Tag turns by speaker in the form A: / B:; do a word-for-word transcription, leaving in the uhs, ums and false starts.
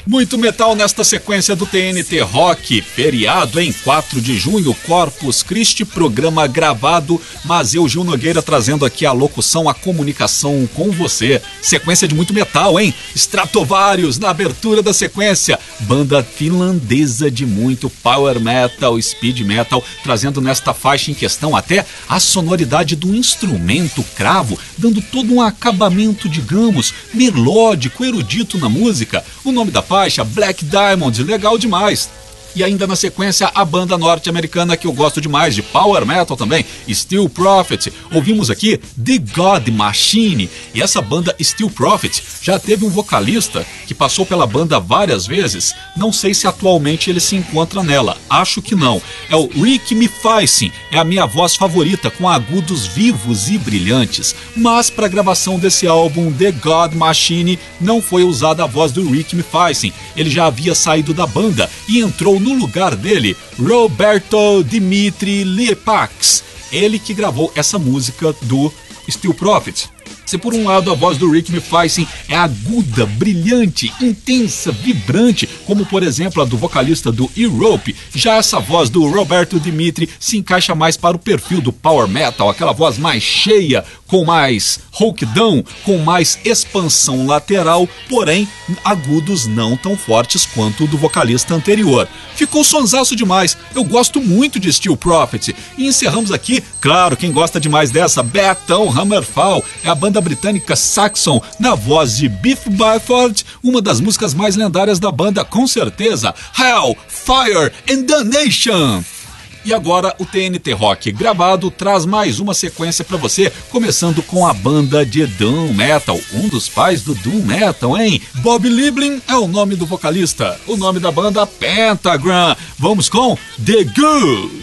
A: Muito metal nesta sequência do T N T Rock, feriado em quatro de junho, Corpus Christi, programa gravado, mas eu, Gil Nogueira, trazendo aqui a locução, a comunicação com você. Sequência de muito metal, hein? Stratovarius na abertura da sequência, banda finlandesa de muito power metal, speed metal, trazendo nesta faixa em questão até a sonoridade do instrumento cravo, dando todo um acabamento, digamos, melódico, erudito na música. O nome da faixa, Black Diamond, legal demais. E ainda na sequência, a banda norte-americana que eu gosto demais, de power metal também, Steel Prophet. Ouvimos aqui The God Machine. E essa banda Steel Prophet já teve um vocalista que passou pela banda várias vezes. Não sei se atualmente ele se encontra nela, acho que não. É o Rick Mifaisin, é a minha voz favorita, com agudos vivos e brilhantes. Mas para a gravação desse álbum The God Machine não foi usada a voz do Rick Mifaisin. Ele já havia saído da banda e entrou no lugar dele Roberto Dimitri Liepax, ele que gravou essa música do Steel Prophet. Se por um lado a voz do Rick Mifaisin é aguda, brilhante, intensa, vibrante, como por exemplo a do vocalista do Europe, já essa voz do Roberto Dimitri se encaixa mais para o perfil do power metal, aquela voz mais cheia, com mais rouquidão, com mais expansão lateral, porém agudos não tão fortes quanto o do vocalista anterior. Ficou sonsaço demais, eu gosto muito de Steel Prophet. E encerramos aqui, claro, quem gosta demais dessa, Betão Hammerfall, é a banda britânica Saxon, na voz de Biff Byford, uma das músicas mais lendárias da banda, com certeza, Hell, Fire and Damnation. E agora o T N T Rock gravado traz mais uma sequência para você, começando com a banda de Doom Metal, um dos pais do Doom Metal, hein? Bob Liebling é o nome do vocalista, o nome da banda Pentagram. Vamos com The Good.